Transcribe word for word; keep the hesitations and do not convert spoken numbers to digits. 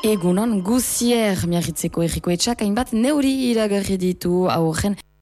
Egunon, guzier miarritzeko erriko etxak hainbat neuri iragarri ditu aurren